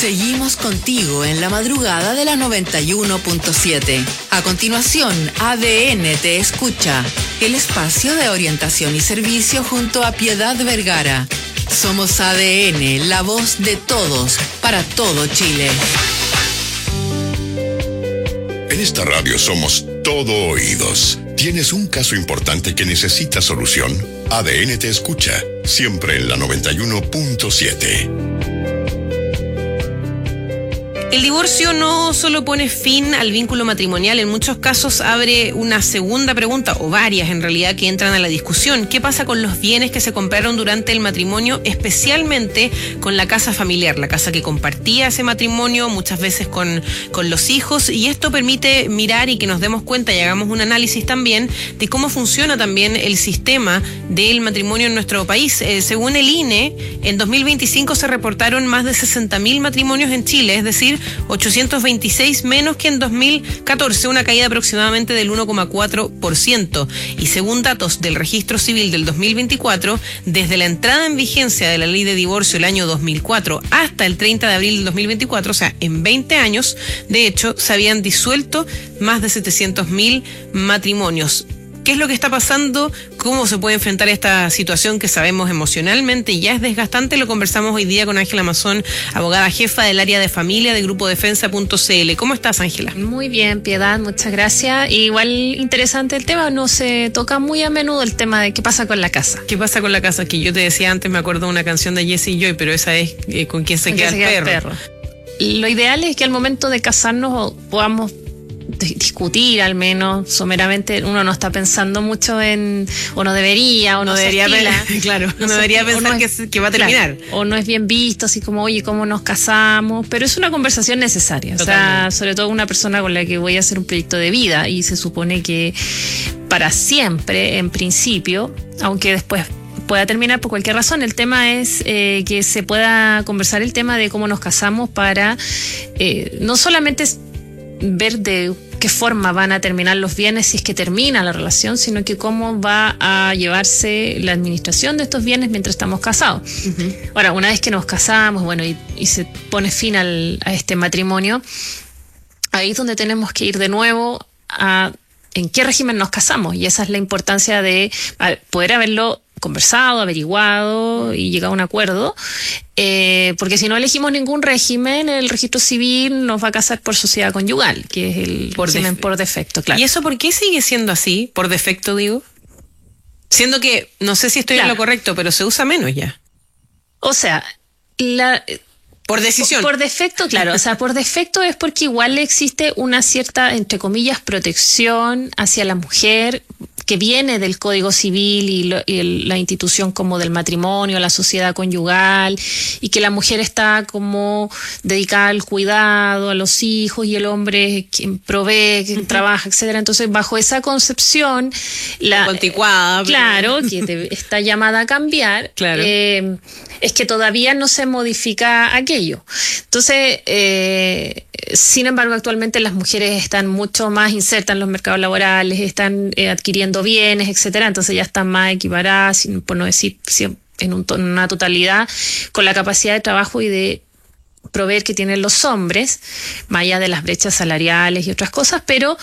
Seguimos contigo en la madrugada de la 91.7. A continuación, ADN te escucha, el espacio de orientación y servicio junto a Piedad Vergara. Somos ADN, la voz de todos, para todo Chile. En esta radio somos todo oídos. ¿Tienes un caso importante que necesita solución? ADN te escucha, siempre en la 91.7. El divorcio no solo pone fin al vínculo matrimonial, en muchos casos abre una segunda pregunta, o varias en realidad, que entran a la discusión. ¿Qué pasa con los bienes que se compraron durante el matrimonio, especialmente con la casa familiar, la casa que compartía ese matrimonio, muchas veces con los hijos? Y esto permite mirar y que nos demos cuenta y hagamos un análisis también de cómo funciona también el sistema del matrimonio en nuestro país. Según el INE, en 2025 se reportaron más de 60.000 matrimonios en Chile, es decir, 826 menos que en 2014, una caída aproximadamente del 1,4%. Y según datos del Registro Civil del 2024, desde la entrada en vigencia de la ley de divorcio el año 2004 hasta el 30 de abril del 2024, o sea, en 20 años, de hecho, se habían disuelto más de 700.000 matrimonios. ¿Qué es lo que está pasando? ¿Cómo se puede enfrentar esta situación que sabemos emocionalmente ya es desgastante? Lo conversamos hoy día con Ángela Mazón, abogada jefa del área de familia de Grupo Defensa.cl. ¿Cómo estás, Ángela? Muy bien, Piedad, muchas gracias. Igual interesante el tema, no se toca muy a menudo el tema de qué pasa con la casa. ¿Qué pasa con la casa? Que yo te decía antes, me acuerdo de una canción de Jesse Joy, pero esa es con quién se queda el perro. Lo ideal es que al momento de casarnos podamos discutir, al menos someramente. Uno no está pensando mucho en, o no debería, o no debería claro, no debería pensar que va a terminar, claro, o no es bien visto, así como, oye, ¿cómo nos casamos? Pero es una conversación necesaria. Totalmente. O sea, sobre todo una persona con la que voy a hacer un proyecto de vida, y se supone que para siempre, en principio, aunque después pueda terminar por cualquier razón. El tema es que se pueda conversar el tema de cómo nos casamos para no solamente ver de qué forma van a terminar los bienes si es que termina la relación, sino que cómo va a llevarse la administración de estos bienes mientras estamos casados. Uh-huh. Ahora, una vez que nos casamos, bueno, y se pone fin a este matrimonio, ahí es donde tenemos que ir de nuevo a en qué régimen nos casamos, y esa es la importancia de poder haberlo conversado, averiguado y llegado a un acuerdo, porque si no elegimos ningún régimen, el registro civil nos va a casar por sociedad conyugal, que es el régimen por defecto, claro. ¿Y eso por qué sigue siendo así? Por defecto, digo. Siendo que, no sé si estoy en lo correcto, pero se usa menos ya. O sea, por decisión. Por defecto, claro. O sea, por defecto es porque igual existe una cierta, entre comillas, protección hacia la mujer que viene del Código Civil y la institución como del matrimonio, la sociedad conyugal, y que la mujer está como dedicada al cuidado, a los hijos, y el hombre es quien provee, quien trabaja, etcétera. Entonces, bajo esa concepción, anticuada, claro, que está llamada a cambiar, claro. Es que todavía no se modifica aquello. Entonces, sin embargo, actualmente las mujeres están mucho más insertas en los mercados laborales, están adquiriendo bienes, etcétera. Entonces ya están más equiparadas, por no decir en una totalidad, con la capacidad de trabajo y de proveer que tienen los hombres, más allá de las brechas salariales y otras cosas, pero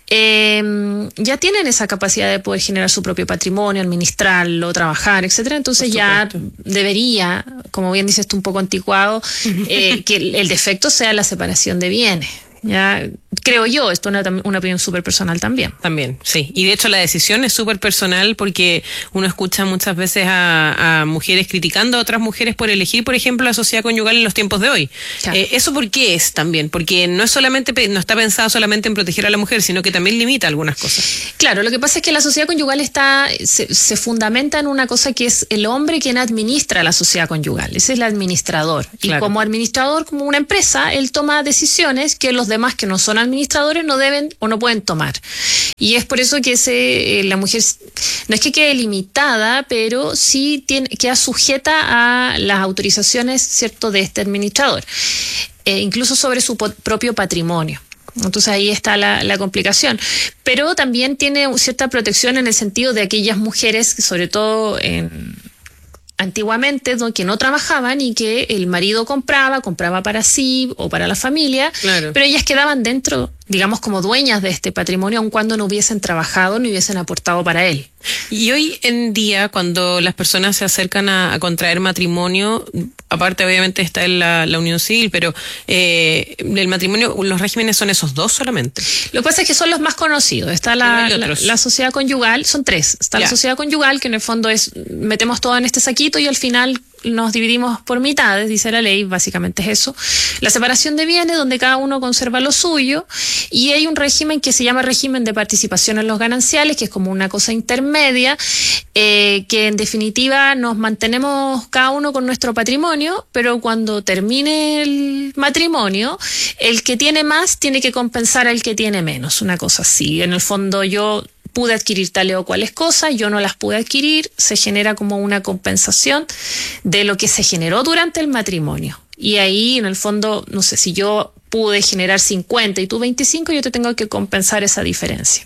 ya tienen esa capacidad de poder generar su propio patrimonio, administrarlo, trabajar, etcétera. Entonces ya debería, como bien dices tú, un poco anticuado, que el defecto sea la separación de bienes. Ya creo yo, esto es una opinión súper personal también. También, sí. Y de hecho la decisión es súper personal, porque uno escucha muchas veces a mujeres criticando a otras mujeres por elegir, por ejemplo, la sociedad conyugal en los tiempos de hoy. Claro. ¿Eso por qué es también? Porque no está pensado solamente en proteger a la mujer, sino que también limita algunas cosas. Claro, lo que pasa es que la sociedad conyugal se fundamenta en una cosa que es el hombre quien administra la sociedad conyugal. Ese es el administrador. Claro. Y como administrador, como una empresa, él toma decisiones que los demás que no son administradores no deben o no pueden tomar. Y es por eso que la mujer no es que quede limitada, pero sí queda sujeta a las autorizaciones, ¿cierto?, de este administrador, incluso sobre su propio patrimonio. Entonces ahí está la complicación. Pero también tiene cierta protección en el sentido de aquellas mujeres, sobre todo antiguamente que no trabajaban y que el marido compraba para sí o para la familia, claro, pero ellas quedaban dentro, digamos, como dueñas de este patrimonio, aun cuando no hubiesen trabajado ni hubiesen aportado para él. Y hoy en día, cuando las personas se acercan a contraer matrimonio, aparte obviamente está en la unión civil, pero el matrimonio, los regímenes son esos dos solamente. Lo que pasa es que son los más conocidos. Está la sociedad conyugal, son tres. Está la sociedad conyugal, que en el fondo es, metemos todo en este saquito y al final nos dividimos por mitades, dice la ley, básicamente es eso. La separación de bienes, donde cada uno conserva lo suyo, y hay un régimen que se llama régimen de participación en los gananciales, que es como una cosa intermedia, que en definitiva nos mantenemos cada uno con nuestro patrimonio, pero cuando termine el matrimonio, el que tiene más tiene que compensar al que tiene menos, una cosa así. En el fondo yo pude adquirir tales o cuales cosas, yo no las pude adquirir, se genera como una compensación de lo que se generó durante el matrimonio. Y ahí, en el fondo, no sé, si yo pude generar 50 y tú 25, yo te tengo que compensar esa diferencia.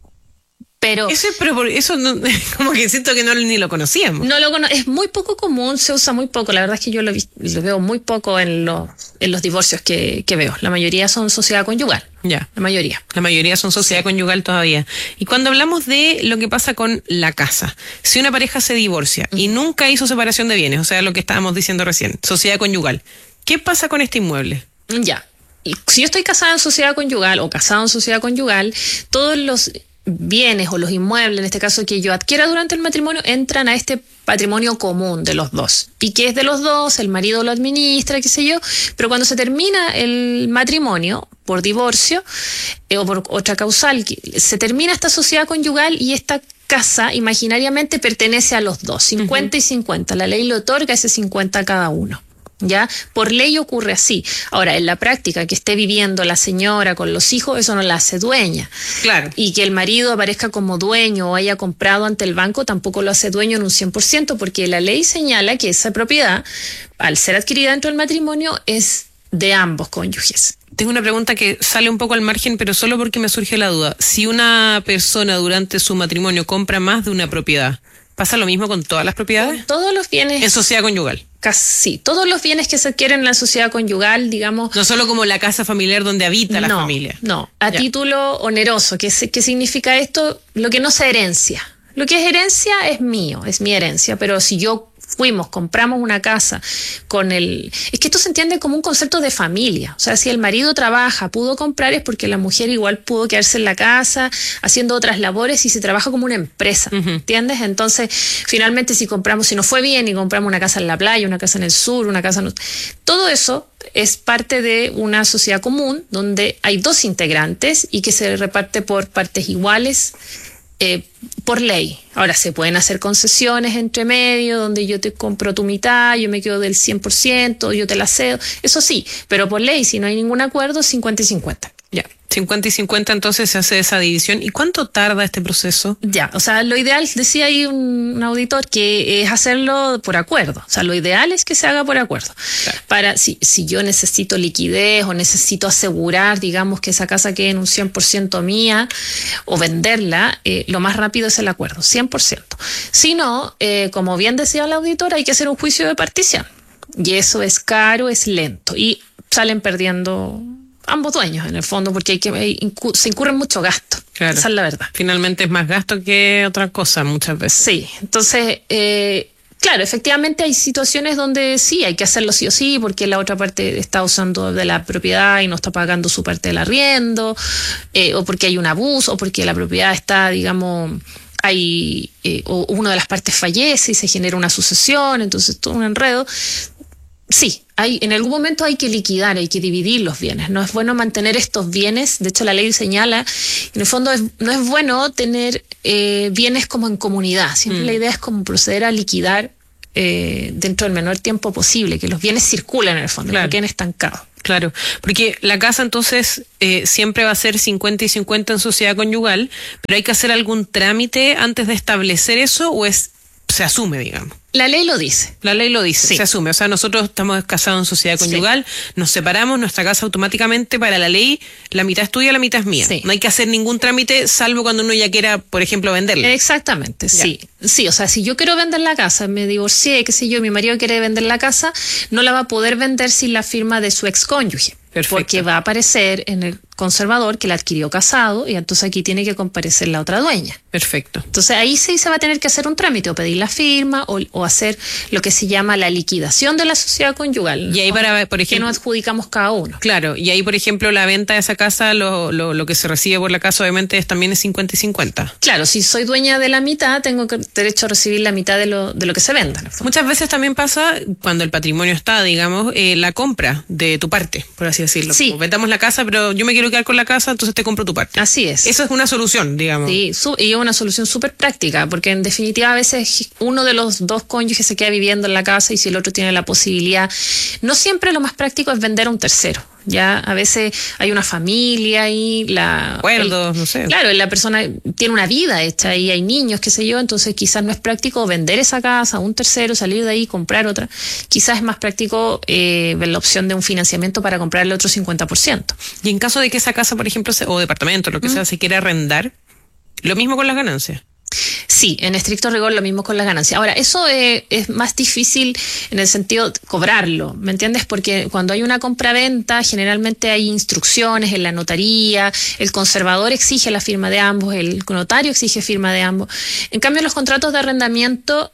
Pero eso no, como que siento que ni lo conocíamos. Es muy poco común, se usa muy poco. La verdad es que yo lo veo muy poco en los divorcios que veo. La mayoría son sociedad conyugal. Ya. La mayoría son sociedad conyugal todavía. Y cuando hablamos de lo que pasa con la casa, si una pareja se divorcia y nunca hizo separación de bienes, o sea, lo que estábamos diciendo recién, sociedad conyugal, ¿qué pasa con este inmueble? Ya. Y si yo estoy casada en sociedad conyugal o casado en sociedad conyugal, todos los bienes o los inmuebles, en este caso que yo adquiera durante el matrimonio, entran a este patrimonio común de los dos. Y que es de los dos, el marido lo administra, qué sé yo, pero cuando se termina el matrimonio, por divorcio o por otra causal, se termina esta sociedad conyugal y esta casa imaginariamente pertenece a los dos, 50 y 50. La ley le otorga ese 50 a cada uno. ¿Ya? Por ley ocurre así. Ahora, en la práctica, que esté viviendo la señora con los hijos, eso no la hace dueña. Claro. Y que el marido aparezca como dueño o haya comprado ante el banco tampoco lo hace dueño en un 100%, porque la ley señala que esa propiedad, al ser adquirida dentro del matrimonio, es de ambos cónyuges. Tengo una pregunta que sale un poco al margen, pero solo porque me surge la duda. Si una persona durante su matrimonio compra más de una propiedad, ¿pasa lo mismo con todas las propiedades? Con todos los bienes. En sociedad conyugal. Casi todos los bienes que se adquieren en la sociedad conyugal, digamos. No solo como la casa familiar donde habita la familia. No, a título oneroso. ¿Qué significa esto? Lo que no se herencia. Lo que es herencia es mío, es mi herencia, pero si yo compramos una casa con es que esto se entiende como un concepto de familia. O sea, si el marido trabaja, pudo comprar, es porque la mujer igual pudo quedarse en la casa haciendo otras labores y se trabaja como una empresa, ¿entiendes? Entonces, finalmente si nos fue bien y compramos una casa en la playa, una casa en el sur, una casa todo eso es parte de una sociedad común donde hay dos integrantes y que se reparte por partes iguales, por ley. Ahora, se pueden hacer concesiones entre medio, donde yo te compro tu mitad, yo me quedo del 100%, yo te la cedo, eso sí, pero por ley, si no hay ningún acuerdo, 50 y 50. Ya, 50 y 50, entonces se hace esa división. ¿Y cuánto tarda este proceso? Ya, o sea, lo ideal, decía ahí un auditor, que es hacerlo por acuerdo. O sea, lo ideal es que se haga por acuerdo. Claro. Para, si yo necesito liquidez o necesito asegurar, digamos, que esa casa quede en un 100% mía o venderla, lo más rápido es el acuerdo, 100%. Si no, como bien decía el auditor, hay que hacer un juicio de partición. Y eso es caro, es lento. Y salen perdiendo ambos dueños, en el fondo, porque se incurren mucho gasto. Claro. Esa es la verdad. Finalmente es más gasto que otra cosa muchas veces. Sí, entonces, claro, efectivamente hay situaciones donde sí, hay que hacerlo sí o sí, porque la otra parte está usando de la propiedad y no está pagando su parte del arriendo, o porque hay un abuso, o porque la propiedad está, digamos, o una de las partes fallece y se genera una sucesión, entonces todo un enredo. Sí, en algún momento hay que liquidar, hay que dividir los bienes. No es bueno mantener estos bienes. De hecho, la ley señala, en el fondo no es bueno tener bienes como en comunidad. Siempre la idea es como proceder a liquidar dentro del menor tiempo posible, que los bienes circulen en el fondo, claro, que queden estancados. Claro, porque la casa entonces siempre va a ser 50 y 50 en sociedad conyugal, pero ¿hay que hacer algún trámite antes de establecer eso o es se asume, digamos. La ley lo dice. La ley lo dice, Sí. se asume. O sea, nosotros estamos casados en sociedad conyugal, nos separamos, nuestra casa automáticamente, para la ley, la mitad es tuya, la mitad es mía. Sí. No hay que hacer ningún trámite, salvo cuando uno ya quiera, por ejemplo, venderla. Exactamente, Ya. sí. Sí, o sea, si yo quiero vender la casa, me divorcié, qué sé yo, mi marido quiere vender la casa, no la va a poder vender sin la firma de su excónyuge. Perfecto. Porque va a aparecer en el conservador que la adquirió casado y entonces aquí tiene que comparecer la otra dueña. Perfecto. Entonces ahí sí se va a tener que hacer un trámite o pedir la firma o hacer lo que se llama la liquidación de la sociedad conyugal. Y ahí para, por que ejemplo, nos adjudicamos cada uno. claro, y ahí, por ejemplo, la venta de esa casa, lo que se recibe por la casa, obviamente, también es 50 y 50. Claro, si soy dueña de la mitad, tengo derecho a recibir la mitad de lo que se venda. en el fondo. Muchas veces también pasa, cuando el patrimonio está, digamos, la compra de tu parte, por así decirlo. Sí. Como vendamos la casa, pero yo me quiero quedar con la casa, entonces te compro tu parte. Así es. Eso es una solución, digamos. Sí, y es una solución súper práctica, porque en definitiva a veces uno de los dos cónyuges se queda viviendo en la casa y si el otro tiene la posibilidad, no siempre lo más práctico es vender a un tercero. Ya a veces hay una familia y Acuerdos, no sé. Claro, la persona tiene una vida hecha y hay niños, qué sé yo, entonces quizás no es práctico vender esa casa a un tercero, salir de ahí, comprar otra. Quizás es más práctico ver la opción de un financiamiento para comprar el otro 50%. Y en caso de que esa casa, por ejemplo, o departamento, lo que sea, se quiera arrendar, lo mismo con las ganancias. Sí, en estricto rigor lo mismo con las ganancias. Ahora, eso es más difícil en el sentido de cobrarlo, ¿me entiendes? Porque cuando hay una compra-venta, generalmente hay instrucciones en la notaría, el conservador exige la firma de ambos, el notario exige firma de ambos. En cambio, en los contratos de arrendamiento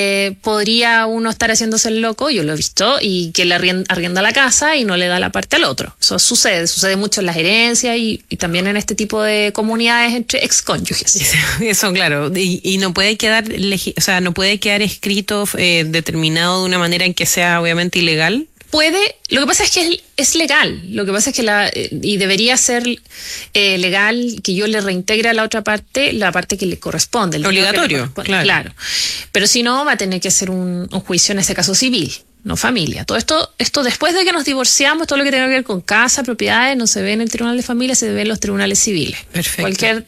podría uno estar haciéndose el loco, yo lo he visto, y que le arrienda la casa y no le da la parte al otro. Eso sucede mucho en las herencias y también en este tipo de comunidades entre excónyuges. Eso, claro. Y no puede quedar, no puede quedar escrito determinado de una manera en que sea obviamente ilegal. Lo que pasa es que es legal, lo que pasa es que y debería ser legal que yo le reintegre a la otra parte la parte que le corresponde. El dinero que le Obligatorio, corresponde, claro. Pero si no, va a tener que hacer un juicio, en este caso civil, no familia. Todo esto después de que nos divorciamos, todo lo que tenga que ver con casa, propiedades, no se ve en el tribunal de familia, se ve en los tribunales civiles. Perfecto. Cualquier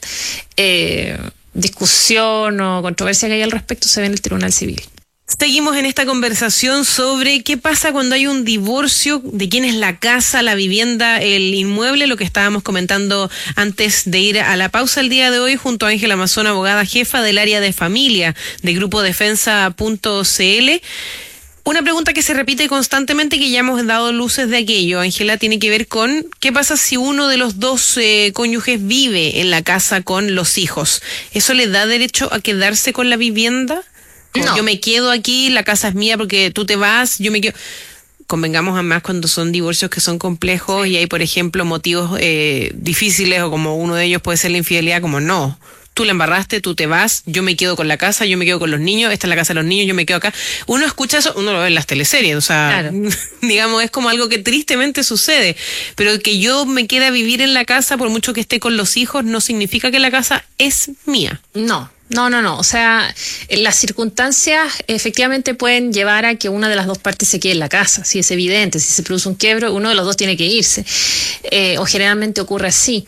discusión o controversia que haya al respecto se ve en el tribunal civil. Seguimos en esta conversación sobre qué pasa cuando hay un divorcio, de quién es la casa, la vivienda, el inmueble, lo que estábamos comentando antes de ir a la pausa el día de hoy junto a Ángela Mazón, abogada jefa del área de familia de Grupo Defensa.cl. Una pregunta que se repite constantemente, que ya hemos dado luces de aquello, Ángela, tiene que ver con qué pasa si uno de los dos cónyuges vive en la casa con los hijos. ¿Eso le da derecho a quedarse con la vivienda? Como No. Yo me quedo aquí, la casa es mía porque tú te vas, yo me quedo. Convengamos además cuando son divorcios que son complejos y hay, por ejemplo, motivos difíciles, o como uno de ellos puede ser la infidelidad, como no. Tú la embarraste, tú te vas, yo me quedo con la casa, yo me quedo con los niños, esta es la casa de los niños, yo me quedo acá. Uno escucha eso, uno lo ve en las teleseries, o sea, Claro. digamos, es como algo que tristemente sucede. Pero que yo me quede a vivir en la casa, por mucho que esté con los hijos, no significa que la casa es mía. No. O sea, las circunstancias efectivamente pueden llevar a que una de las dos partes se quede en la casa. Si es evidente, si se produce un quiebro, uno de los dos tiene que irse. O generalmente ocurre así.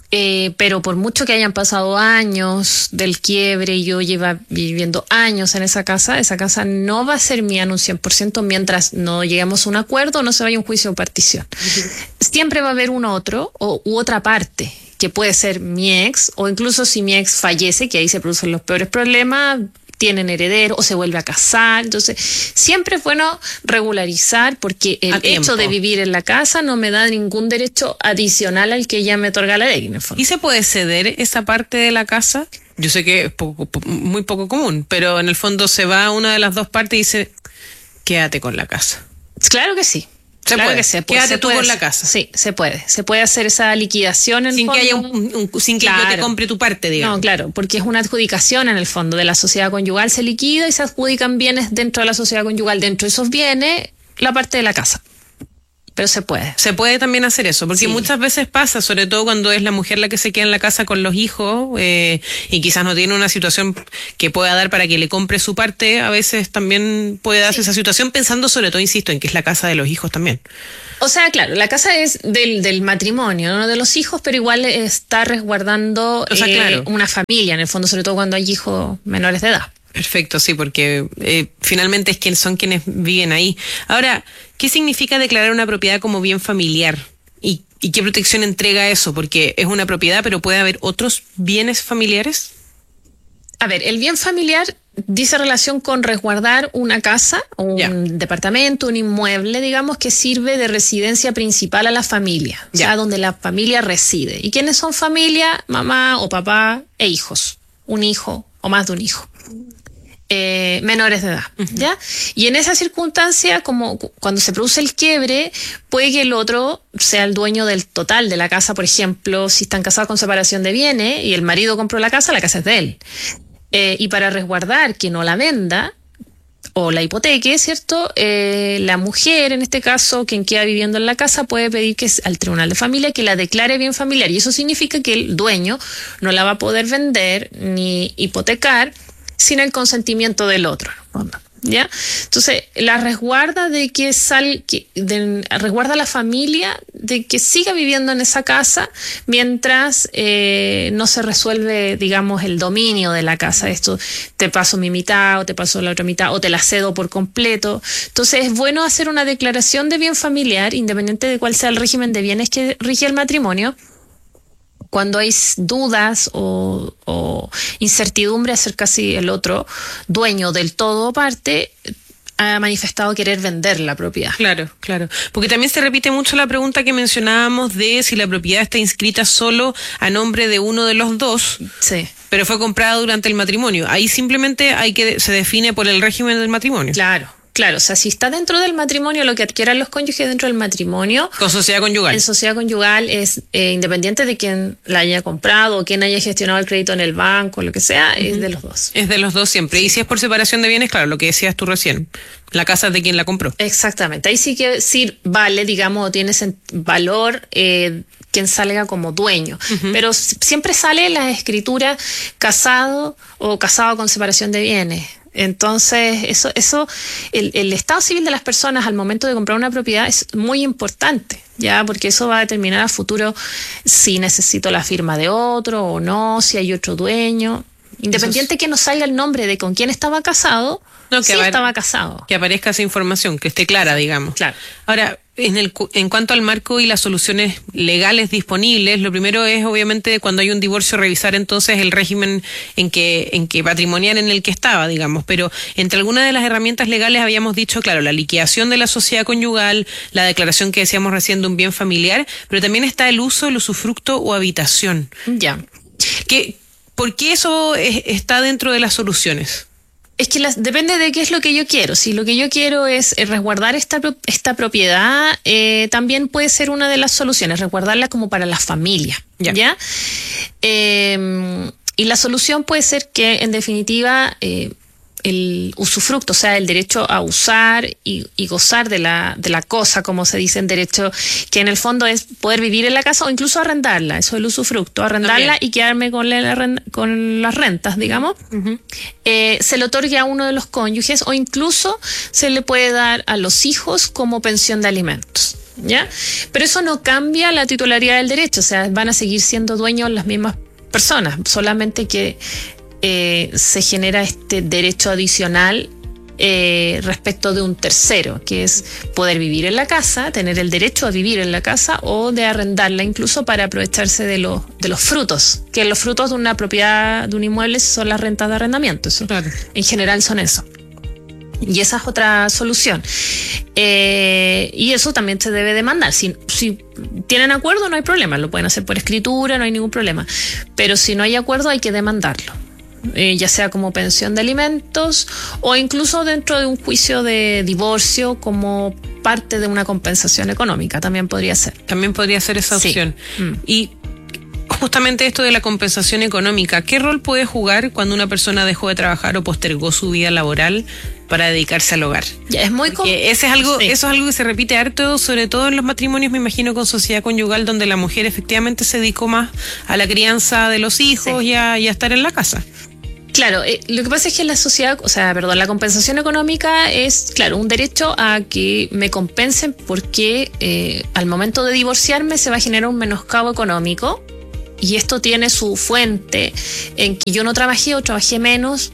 Pero por mucho que hayan pasado años del quiebre y yo llevo viviendo años en esa casa no va a ser mía en un 100% mientras no lleguemos a un acuerdo o no se vaya a un juicio de partición. Siempre va a haber un otro u otra parte, que puede ser mi ex, o incluso si mi ex fallece, que ahí se producen los peores problemas, tienen heredero o se vuelve a casar. Entonces, siempre es bueno regularizar, porque el hecho de vivir en la casa no me da ningún derecho adicional al que ya me otorga la ley, en el fondo. ¿Y se puede ceder esa parte de la casa? Yo sé que es muy poco común, pero en el fondo se va una de las dos partes y dice, quédate con la casa. Claro que sí. Se Claro puede. que se Quédate se tú puede con la hacer. casa. Sí, se puede. Se puede hacer esa liquidación en Sin el que haya fondo. sin que yo te Claro. compre tu parte, digamos. No, claro, porque es una adjudicación en el fondo de la sociedad conyugal, se liquida y se adjudican bienes dentro de la sociedad conyugal. Dentro de esos bienes, la parte de la casa. Pero se puede. Se puede también hacer eso, porque Sí. muchas veces pasa, sobre todo cuando es la mujer la que se queda en la casa con los hijos y quizás no tiene una situación que pueda dar para que le compre su parte, a veces también puede darse esa situación, pensando sobre todo, insisto, en que es la casa de los hijos también. O sea, claro, la casa es del matrimonio, no de los hijos, pero igual está resguardando O sea, claro. una familia, en el fondo, sobre todo cuando hay hijos menores de edad. Perfecto, sí, porque finalmente son quienes viven ahí. Ahora, ¿qué significa declarar una propiedad como bien familiar? ¿Y qué protección entrega eso? Porque es una propiedad, pero ¿puede haber otros bienes familiares? A ver, el bien familiar dice relación con resguardar una casa, un departamento, un inmueble, digamos, que sirve de residencia principal a la familia, o sea, donde la familia reside. ¿Y quiénes son familia? Mamá o papá e hijos, un hijo o más de un hijo. Menores de edad, ¿ya? Y en esa circunstancia, como cuando se produce el quiebre, puede que el otro sea el dueño del total de la casa, por ejemplo, si están casados con separación de bienes y el marido compró la casa es de él. Y para resguardar que no la venda o la hipoteque, ¿cierto? La mujer, en este caso, quien queda viviendo en la casa, puede pedir al tribunal de familia que la declare bien familiar. Y eso significa que el dueño no la va a poder vender ni hipotecar sin el consentimiento del otro, ¿ya? Entonces, la resguarda resguarda a la familia de que siga viviendo en esa casa mientras no se resuelve, digamos, el dominio de la casa. Esto, te paso mi mitad o te paso la otra mitad o te la cedo por completo. Entonces, es bueno hacer una declaración de bien familiar, independiente de cuál sea el régimen de bienes que rige el matrimonio. Cuando hay dudas o incertidumbre acerca si el otro dueño del todo o parte ha manifestado querer vender la propiedad. Claro. Porque también se repite mucho la pregunta que mencionábamos de si la propiedad está inscrita solo a nombre de uno de los dos, sí, pero fue comprada durante el matrimonio. Ahí simplemente se define por el régimen del matrimonio. Claro, o sea, si está dentro del matrimonio, lo que adquieran los cónyuges dentro del matrimonio. Con sociedad conyugal. En sociedad conyugal es independiente de quién la haya comprado o quién haya gestionado el crédito en el banco, lo que sea, es de los dos. Es de los dos siempre. Sí. Y si es por separación de bienes, claro, lo que decías tú recién, la casa es de quien la compró. Exactamente. Ahí sí vale, digamos, o tiene valor quien salga como dueño. Pero siempre sale la escritura casado o casado con separación de bienes. Entonces, el estado civil de las personas al momento de comprar una propiedad es muy importante, ya, porque eso va a determinar a futuro si necesito la firma de otro o no, si hay otro dueño. Independiente que no salga el nombre de con quién estaba casado, estaba casado. Que aparezca esa información, que esté clara, digamos. Claro. Ahora, en cuanto al marco y las soluciones legales disponibles, lo primero es, obviamente, cuando hay un divorcio, revisar entonces el régimen en que patrimonial en el que estaba, digamos. Pero entre algunas de las herramientas legales habíamos dicho, claro, la liquidación de la sociedad conyugal, la declaración que decíamos recién de un bien familiar, pero también está el uso, el usufructo o habitación. Ya. ¿Por qué eso está dentro de las soluciones? Es que depende de qué es lo que yo quiero. Si lo que yo quiero es resguardar esta propiedad, también puede ser una de las soluciones, resguardarla como para la familia. ¿Ya? Y la solución puede ser que, en definitiva, el usufructo, o sea, el derecho a usar y gozar de la cosa, como se dice en derecho, que en el fondo es poder vivir en la casa o incluso arrendarla, eso es el usufructo, arrendarla y quedarme con las rentas, digamos, se le otorgue a uno de los cónyuges o incluso se le puede dar a los hijos como pensión de alimentos, ¿ya? Pero eso no cambia la titularidad del derecho, o sea, van a seguir siendo dueños las mismas personas, solamente que se genera este derecho adicional respecto de un tercero, que es poder vivir en la casa, tener el derecho a vivir en la casa o de arrendarla incluso para aprovecharse de los frutos, que los frutos de una propiedad, de un inmueble, son las rentas de arrendamiento. Eso, claro. En general son eso. Y esa es otra solución. Y eso también se debe demandar. Si tienen acuerdo, no hay problema, lo pueden hacer por escritura, no hay ningún problema. Pero si no hay acuerdo, hay que demandarlo. Ya sea como pensión de alimentos o incluso dentro de un juicio de divorcio como parte de una compensación económica, también podría ser. También podría ser esa opción. Sí. Y justamente esto de la compensación económica, ¿qué rol puede jugar cuando una persona dejó de trabajar o postergó su vida laboral para dedicarse al hogar? Ya, es muy eso es algo que se repite harto, sobre todo en los matrimonios, me imagino, con sociedad conyugal, donde la mujer efectivamente se dedicó más a la crianza de los hijos y a estar en la casa. Claro, lo que pasa es que la compensación económica es, claro, un derecho a que me compensen porque al momento de divorciarme se va a generar un menoscabo económico y esto tiene su fuente en que yo no trabajé o trabajé menos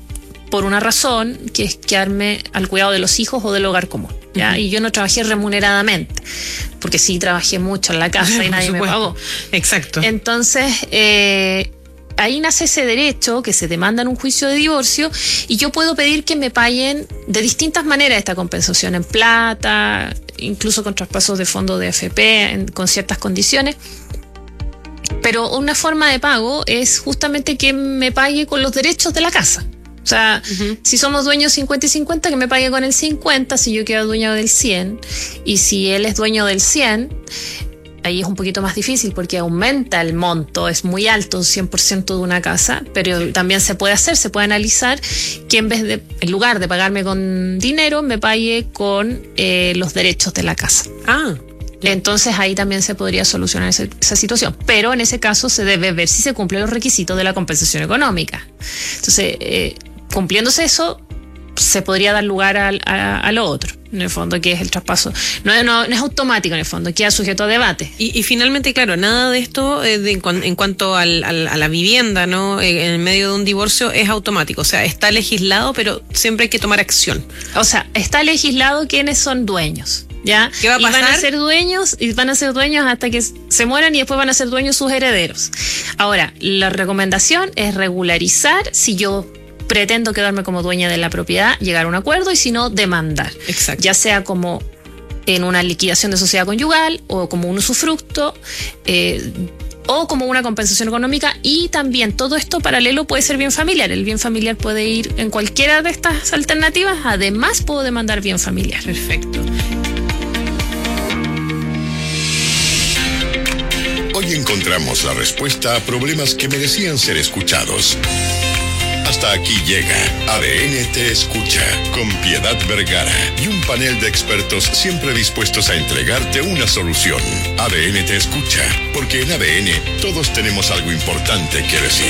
por una razón, que es quedarme al cuidado de los hijos o del hogar común, ¿ya? Uh-huh. Y yo no trabajé remuneradamente, porque sí trabajé mucho en la casa y nadie me pagó. Exacto. Entonces, ahí nace ese derecho que se demanda en un juicio de divorcio, y yo puedo pedir que me paguen de distintas maneras esta compensación, en plata, incluso con traspasos de fondos de AFP, con ciertas condiciones. Pero una forma de pago es justamente que me pague con los derechos de la casa. O sea, uh-huh. Si somos dueños 50 y 50, que me pague con el 50 si yo quedo dueño del 100. Y si él es dueño del 100, ahí es un poquito más difícil porque aumenta el monto, es muy alto, 100% de una casa, pero también se puede analizar que en lugar de pagarme con dinero, me pague con los derechos de la casa. Entonces ahí también se podría solucionar esa situación, pero en ese caso se debe ver si se cumplen los requisitos de la compensación económica. Entonces, cumpliéndose eso, se podría dar lugar a lo otro, en el fondo, que es el traspaso. No es automático, en el fondo, queda sujeto a debate. Y finalmente, claro, nada de esto en cuanto a la vivienda, ¿no? En medio de un divorcio es automático. O sea, está legislado, pero siempre hay que tomar acción. O sea, está legislado quiénes son dueños, ¿ya? ¿Qué va a pasar? Y van a ser dueños hasta que se mueran, y después van a ser dueños sus herederos. Ahora, la recomendación es regularizar si yo pretendo quedarme como dueña de la propiedad, llegar a un acuerdo, y si no, demandar. Exacto. Ya sea como en una liquidación de sociedad conyugal, o como un usufructo, o como una compensación económica. Y también todo esto paralelo puede ser bien familiar. El bien familiar puede ir en cualquiera de estas alternativas. Además, puedo demandar bien familiar. Perfecto. Hoy encontramos la respuesta a problemas que merecían ser escuchados. Hasta aquí llega ADN Te Escucha, con Piedad Vergara y un panel de expertos siempre dispuestos a entregarte una solución. ADN Te Escucha, porque en ADN todos tenemos algo importante que decir.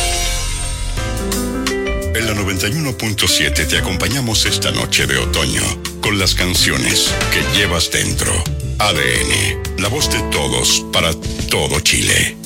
En la 91.7 te acompañamos esta noche de otoño con las canciones que llevas dentro. ADN, la voz de todos para todo Chile.